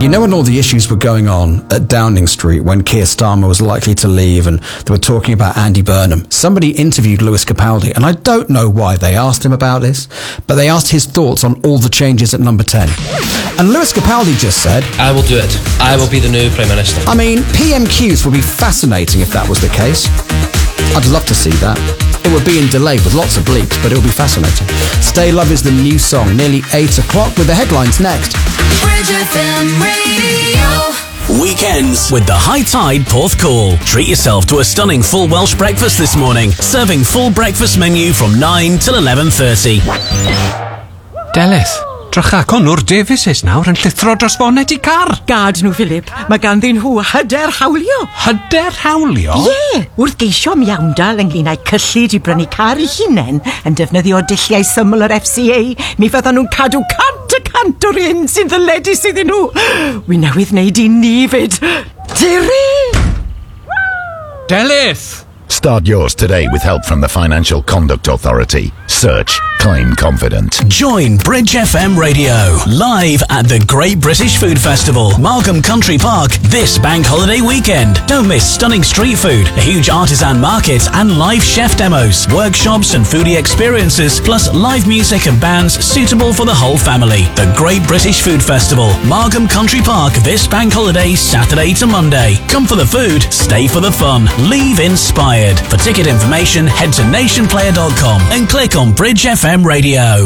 You know, when all the issues were going on at Downing Street, when Keir Starmer was likely to leave and they were talking about Andy Burnham, somebody interviewed Lewis Capaldi, and I don't know why they asked him about this, but they asked his thoughts on all the changes at Number 10. And Lewis Capaldi just said, I will do it. I will be the new Prime Minister. I mean, PMQs would be fascinating if that was the case. I'd love to see that. It would be in delay with lots of bleeps, but it would be fascinating. Stay Love is the new song, nearly 8 o'clock, with the headlines next. Bridge FM Radio. Weekends with the High Tide Porthcawl. Treat yourself to a stunning full Welsh breakfast this morning, serving full breakfast menu from 9 till 11:30. Delith, drycha Conwr Davies nawr yn llithro dros fonet I car. Gad nhw, Philip. Mae ganddyn nhw hyder hawlio. Hyder hawlio? Ie, wrth geisio miawndal ynglyn â'i cyllid I brynu car I hunain yn defnyddio dulliau syml yr FCA, mi fyddan nhw'n cadw cant y cant o'r un sy'n ddyledus iddyn nhw. Wi newydd wneud I ni fyd. Diri! Delith! Start yours today with help from the Financial Conduct Authority. Search Claim Confident. Join Bridge FM Radio live at the Great British Food Festival, Markham Country Park, this bank holiday weekend. Don't miss stunning street food, a huge artisan market and live chef demos, workshops and foodie experiences, plus live music and bands suitable for the whole family. The Great British Food Festival, Markham Country Park, this bank holiday, Saturday to Monday. Come for the food, stay for the fun. Leave inspired. For ticket information, head to nationplayer.com and click on Bridge FM Radio.